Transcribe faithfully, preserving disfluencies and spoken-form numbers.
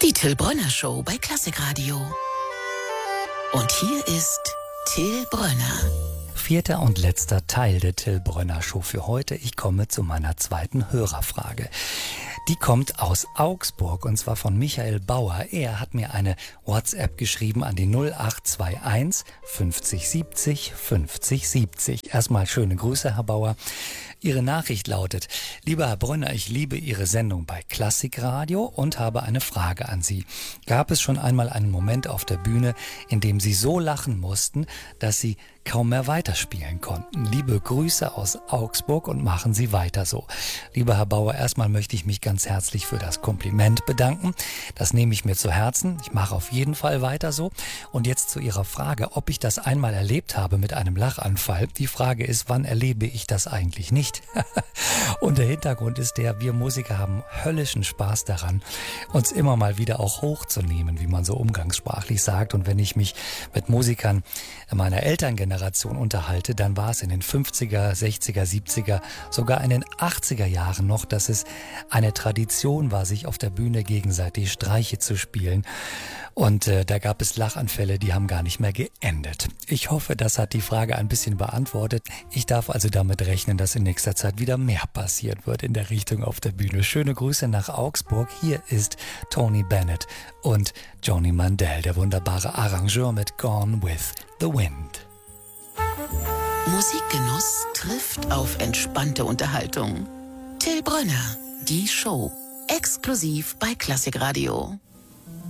Die Till Brönner Show bei Klassikradio. Und hier ist Till Brönner. Vierter und letzter Teil der Till Brönner Show für heute. Ich komme zu meiner zweiten Hörerfrage. Die kommt aus Augsburg und zwar von Michael Bauer. Er hat mir eine WhatsApp geschrieben an die null acht zwei eins fünfzig siebzig fünfzig siebzig. Erstmal schöne Grüße, Herr Bauer. Ihre Nachricht lautet: Lieber Herr Brönner, ich liebe Ihre Sendung bei Klassikradio und habe eine Frage an Sie. Gab es schon einmal einen Moment auf der Bühne, in dem Sie so lachen mussten, dass Sie kaum mehr weiterspielen konnten? Liebe Grüße aus Augsburg und machen Sie weiter so. Lieber Herr Bauer, erstmal möchte ich mich ganz herzlich für das Kompliment bedanken. Das nehme ich mir zu Herzen. Ich mache auf jeden Fall weiter so. Und jetzt zu Ihrer Frage, ob ich das einmal erlebt habe mit einem Lachanfall. Die Frage ist, wann erlebe ich das eigentlich nicht? Und der Hintergrund ist der, wir Musiker haben höllischen Spaß daran, uns immer mal wieder auch hochzunehmen, wie man so umgangssprachlich sagt. Und wenn ich mich mit Musikern meiner Elterngeneration unterhalte, dann war es in den fünfziger, sechziger, siebziger, sogar in den achtziger Jahren noch, dass es eine Tradition war, sich auf der Bühne gegenseitig Streiche zu spielen. Und äh, da gab es Lachanfälle, die haben gar nicht mehr geendet. Ich hoffe, das hat die Frage ein bisschen beantwortet. Ich darf also damit rechnen, dass in nächster Zeit wieder mehr passiert wird in der Richtung auf der Bühne. Schöne Grüße nach Augsburg. Hier ist Tony Bennett und Joni Mandel, der wunderbare Arrangeur mit Gone with the Wind. Musikgenuss trifft auf entspannte Unterhaltung. Till Brönner, die Show. Exklusiv bei Klassikradio.